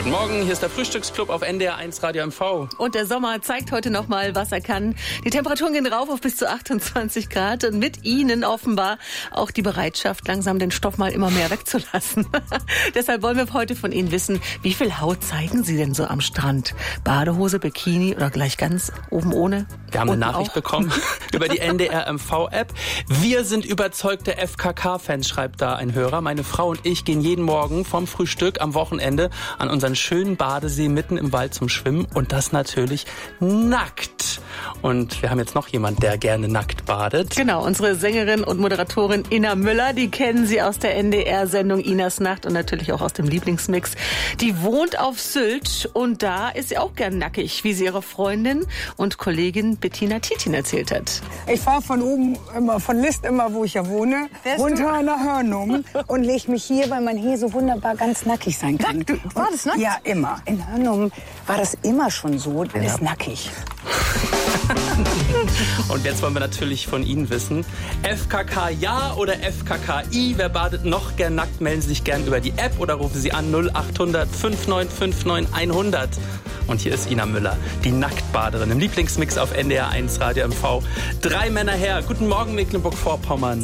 Guten Morgen, hier ist der Frühstücksclub auf NDR 1 Radio MV. Und der Sommer zeigt heute noch mal, was er kann. Die Temperaturen gehen rauf auf bis zu 28 Grad und mit ihnen offenbar auch die Bereitschaft, langsam den Stoff mal immer mehr wegzulassen. Deshalb wollen wir heute von Ihnen wissen, wie viel Haut zeigen Sie denn so am Strand? Badehose, Bikini oder gleich ganz oben ohne? Wir haben eine Nachricht bekommen über die NDR MV-App. Wir sind überzeugte FKK-Fans, schreibt da ein Hörer. Meine Frau und ich gehen jeden Morgen vom Frühstück am Wochenende an unseren schönen Badesee mitten im Wald zum Schwimmen und das natürlich nackt. Und wir haben jetzt noch jemand, der gerne nackt badet. Genau, unsere Sängerin und Moderatorin Ina Müller, die kennen Sie aus der NDR-Sendung Inas Nacht und natürlich auch aus dem Lieblingsmix. Die wohnt auf Sylt und da ist sie auch gern nackig, wie sie ihre Freundin und Kollegin Bettina Titin erzählt hat. Ich fahre von oben immer, von List immer, wo ich ja wohne, runter nach Hörnum und lege mich hier, weil man hier so wunderbar ganz nackig sein kann. War das nackt? Ja, immer. In Hörnum war das immer schon so, ist nackig. Und jetzt wollen wir natürlich von Ihnen wissen, FKK ja oder FKKI? Wer badet noch gern nackt? Melden Sie sich gern über die App oder rufen Sie an 0800 5959 100. Und hier ist Ina Müller, die Nacktbaderin im Lieblingsmix auf NDR 1 Radio MV. 3 Männer her. Guten Morgen, Mecklenburg-Vorpommern.